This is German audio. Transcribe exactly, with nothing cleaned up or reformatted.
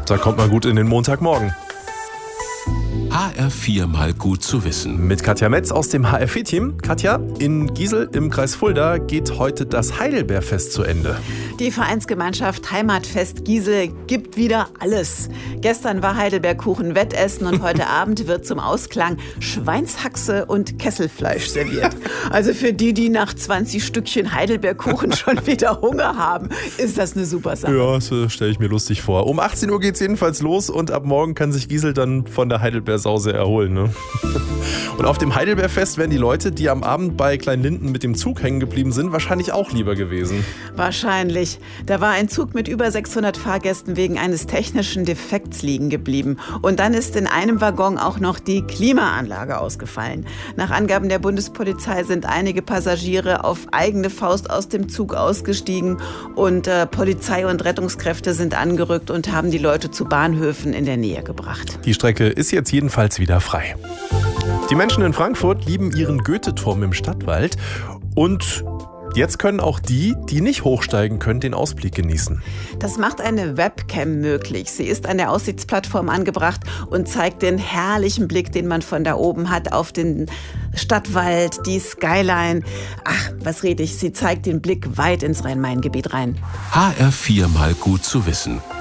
Da kommt man gut in den Montagmorgen. H R vier mal gut zu wissen. Mit Katja Metz aus dem H R vier Team. Katja, in Giesel im Kreis Fulda geht heute das Heidelbeerfest zu Ende. Die Vereinsgemeinschaft Heimatfest Giesel gibt wieder alles. Gestern war Heidelbeerkuchen Wettessen und heute Abend wird zum Ausklang Schweinshaxe und Kesselfleisch serviert. Also für die, die nach zwanzig Stückchen Heidelbeerkuchen schon wieder Hunger haben, ist das eine super Sache. Ja, das äh, stelle ich mir lustig vor. Um achtzehn Uhr geht es jedenfalls los und ab morgen kann sich Giesel dann von der Heidelbeersause erholen. Ne? Und auf dem Heidelbeerfest wären die Leute, die am Abend bei Kleinlinden mit dem Zug hängen geblieben sind, wahrscheinlich auch lieber gewesen. Wahrscheinlich. Da war ein Zug mit über sechshundert Fahrgästen wegen eines technischen Defekts liegen geblieben. Und dann ist in einem Waggon auch noch die Klimaanlage ausgefallen. Nach Angaben der Bundespolizei sind einige Passagiere auf eigene Faust aus dem Zug ausgestiegen und äh, Polizei und Rettungskräfte sind angerückt und haben die Leute zu Bahnhöfen in der Nähe gebracht. Die Strecke ist jetzt jedenfalls wieder frei. Die Menschen in Frankfurt lieben ihren Goethe-Turm im Stadtwald und jetzt können auch die, die nicht hochsteigen können, den Ausblick genießen. Das macht eine Webcam möglich. Sie ist an der Aussichtsplattform angebracht und zeigt den herrlichen Blick, den man von da oben hat, auf den Stadtwald, die Skyline. Ach, was rede ich? Sie zeigt den Blick weit ins Rhein-Main-Gebiet rein. H R vier mal gut zu wissen.